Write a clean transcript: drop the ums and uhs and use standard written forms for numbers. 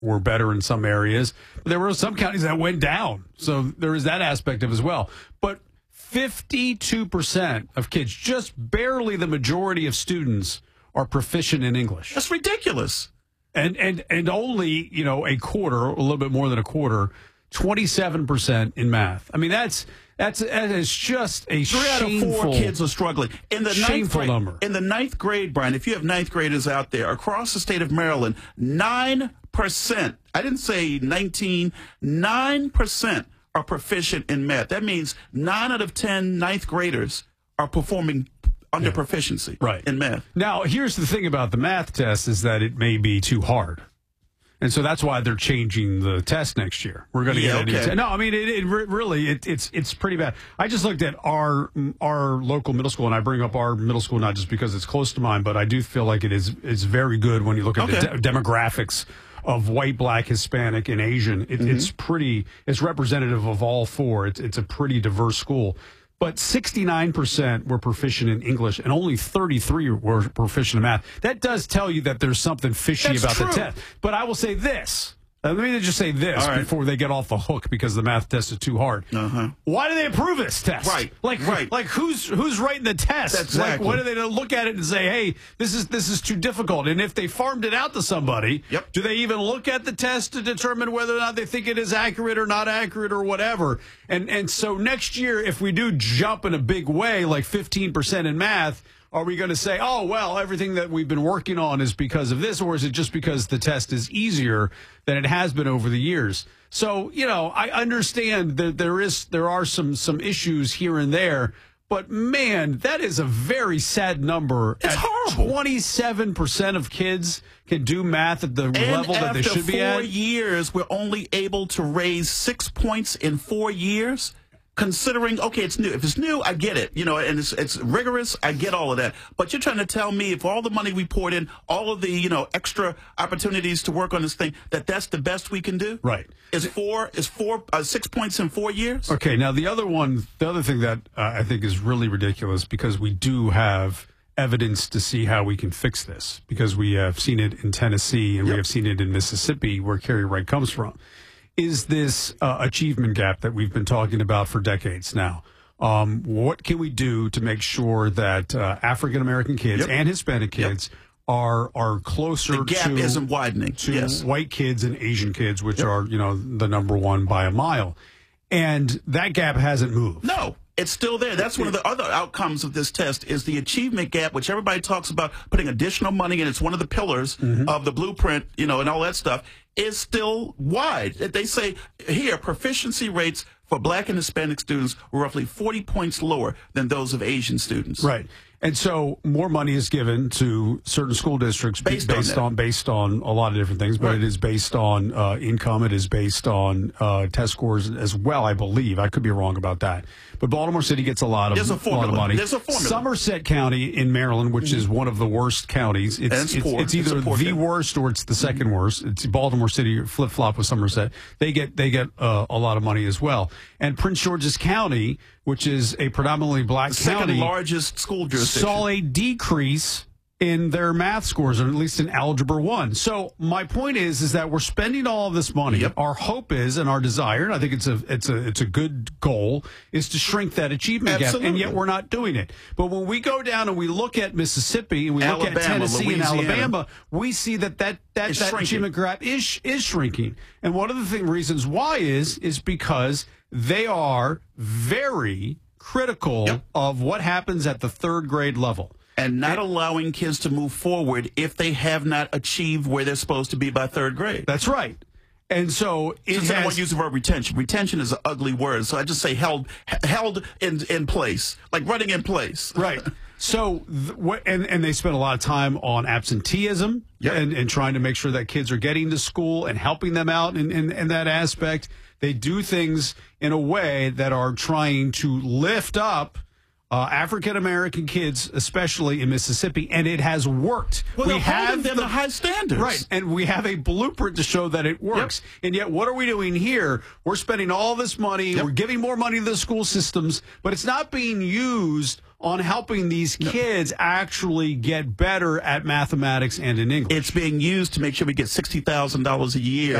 were better in some areas. There were some counties that went down. So there is that aspect of it as well. But 52% of kids, just barely the majority of students, are proficient in English. That's ridiculous. And only, a quarter, a little bit more than a quarter, 27% in math. I mean, that is just a 3 out of 4 kids are struggling. In the shameful number. In the 9th grade, Brian, if you have 9th graders out there across the state of Maryland, 9%, I didn't say 19, 9% are proficient in math. That means 9 out of 10 9th graders are performing under proficiency in math. Now, here's the thing about the math test is that it may be too hard. And so that's why they're changing the test next year. We're going to get a new test. No, I mean, it's pretty bad. I just looked at our local middle school, and I bring up our middle school not just because it's close to mine, but I do feel like it's very good when you look at the demographics of white, black, Hispanic, and Asian. It's representative of all four. It's a pretty diverse school. But 69% were proficient in English, and only 33 were proficient in math. That does tell you that there's something fishy about the test. But I will say this. Let me just say this before they get off the hook because the math test is too hard. Why do they approve this test? Like who's writing the test? Exactly. Like, what do they look at it and say, hey, this is too difficult? And if they farmed it out to somebody, do they even look at the test to determine whether or not they think it is accurate or not accurate or whatever? And so next year, if we do jump in a big way, like 15% in math, are we going to say, oh, well, everything that we've been working on is because of this, or is it just because the test is easier than it has been over the years? So, I understand that there are some issues here and there, but man, that is a very sad number. It's horrible. 27% of kids can do math at the level that they should be at. After 4 years, we're only able to raise 6 points in 4 years. Considering, okay, it's new. If it's new, I get it, and it's rigorous, I get all of that. But you're trying to tell me if all the money we poured in, all of the, extra opportunities to work on this thing, that's the best we can do? Right. Is 6 points in 4 years? Okay, now the other thing that I think is really ridiculous, because we do have evidence to see how we can fix this, because we have seen it in Tennessee and we have seen it in Mississippi, where Kerry Wright comes from. Is this achievement gap that we've been talking about for decades now? What can we do to make sure that African-American kids and Hispanic kids are closer the gap isn't widening to white kids and Asian kids, which are, the number one by a mile? And that gap hasn't moved. No. It's still there. That's one of the other outcomes of this test is the achievement gap, which everybody talks about putting additional money in. It's one of the pillars of the blueprint, and all that stuff, is still wide. They say here, proficiency rates for black and Hispanic students were roughly 40 points lower than those of Asian students. Right. And so more money is given to certain school districts based on a lot of different things, but it is based on income. It is based on test scores as well, I believe. I could be wrong about that. But Baltimore City gets a lot of money. There's a formula. Somerset County in Maryland, which is one of the worst counties. It's either the worst or it's the second worst. It's Baltimore City flip-flop with Somerset. They get a lot of money as well. And Prince George's County, which is a predominantly black county, second largest school jurisdiction, saw a decrease in their math scores, or at least in Algebra 1. So my point is that we're spending all of this money. Our hope is, and our desire, and I think it's a good goal, is to shrink that achievement gap, and yet we're not doing it. But when we go down and we look at Mississippi and we look at Tennessee, Louisiana, and Alabama, we see that achievement gap is shrinking. And one of the reasons why is because they are very critical of what happens at the third grade level. And not allowing kids to move forward if they have not achieved where they're supposed to be by third grade. That's right. And so I want to use the word retention. Retention is an ugly word, so I just say held in place, like running in place. Right. So, and they spend a lot of time on absenteeism and trying to make sure that kids are getting to school and helping them out in that aspect. They do things in a way that are trying to lift up African-American kids, especially in Mississippi, and it has worked. Well, we have them to high standards. Right, and we have a blueprint to show that it works. And yet, what are we doing here? We're spending all this money. We're giving more money to the school systems, but it's not being used on helping these kids actually get better at mathematics and in English. It's being used to make sure we get $60,000 a year